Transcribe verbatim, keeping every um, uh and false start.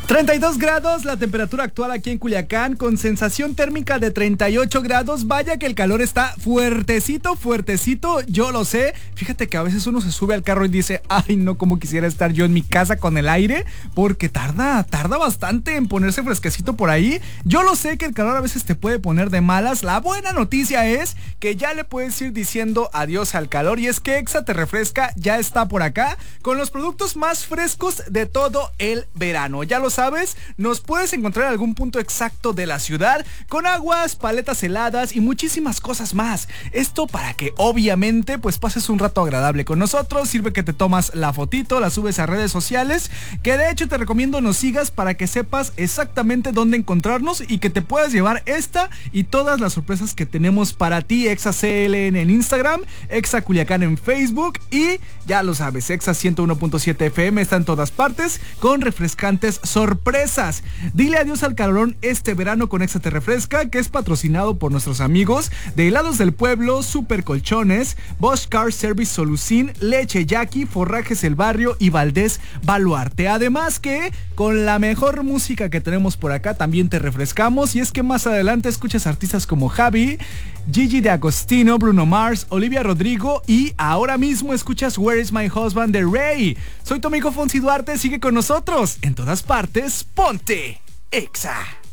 treinta y dos grados la temperatura actual aquí en Culiacán, con sensación térmica de treinta y ocho grados. Vaya que el calor está fuertecito, fuertecito, yo lo sé. Fíjate que a veces uno se sube al carro y dice, ay no, como quisiera estar yo en mi casa con el aire, porque tarda, tarda bastante en ponerse fresquecito por ahí. Yo lo sé que el calor a veces te puede poner de malas. La buena noticia es que ya le puedes ir diciendo adiós al calor, y es que Exa te refresca ya está por acá con los productos más frescos de todo el verano. Ya lo sabes, nos puedes encontrar en algún punto exacto de la ciudad con aguas, paletas heladas y muchísimas cosas más. Esto para que obviamente pues pases un rato agradable con nosotros. Sirve que te tomas la fotito, la subes a redes sociales, que de hecho te recomiendo nos sigas para que sepas exactamente dónde encontrarnos y que te puedas llevar esta y todas las sorpresas que tenemos para ti. Exa C L N en Instagram, Exa Culiacán en Facebook, y ya lo sabes, Exa ciento uno punto siete F M está en todas partes con refrescantes sorpresas. sorpresas. Dile adiós al calorón este verano con Exa te refresca, que es patrocinado por nuestros amigos de Helados del Pueblo, Super Colchones, Bosch Car Service Solucín, Leche Jackie, Forrajes El Barrio y Valdés Baluarte. Además que con la mejor música que tenemos por acá también te refrescamos, y es que más adelante escuchas artistas como Javi, Gigi de Agostino, Bruno Mars, Olivia Rodrigo, y ahora mismo escuchas Where is My Husband de Rey. Soy tu amigo Fonsi Duarte, sigue con nosotros en todas partes. Ponte Exa.